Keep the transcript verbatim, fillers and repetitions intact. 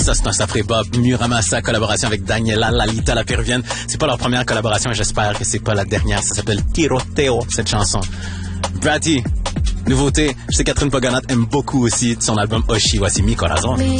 ça, c'est un sacré Bob. Muramasa, collaboration avec Daniela Lalita, la péruvienne. C'est pas leur première collaboration et j'espère que c'est pas la dernière. Ça s'appelle Tiroteo, cette chanson. Bratty, nouveauté. Je sais Catherine Pogonat aime beaucoup aussi son album Oshi. Voici Mi Corazon.